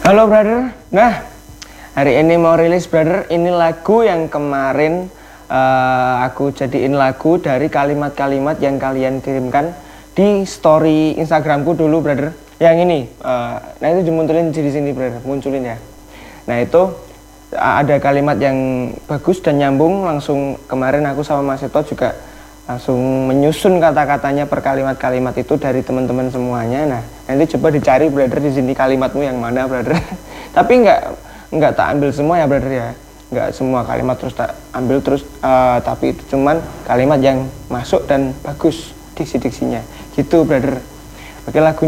Halo brother, nah hari ini mau rilis brother. Ini lagu yang kemarin aku jadiin lagu dari kalimat-kalimat yang kalian kirimkan di story Instagramku dulu brother. Yang ini, nah itu dimunculin di sini brother, munculin ya. Nah itu ada kalimat yang bagus dan nyambung, langsung kemarin aku sama Mas Seto juga langsung menyusun kata-katanya per kalimat-kalimat itu dari teman-teman semuanya. Nah nanti coba dicari brother di sini kalimatmu yang mana brother. Tapi nggak tak ambil semua ya brother ya, nggak semua kalimat terus tak ambil terus, tapi itu cuman kalimat yang masuk dan bagus diksi-diksinya gitu brother. Oke, lagunya